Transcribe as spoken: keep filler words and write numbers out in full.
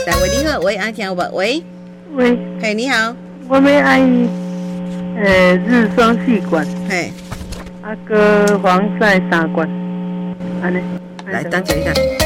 来，喂，你好，喂，阿听有无？喂， 喂， 嘿，你好， 我要爱呃日霜四罐， 嘿， 啊个防晒三罐，安尼。 来，等一下，等一下。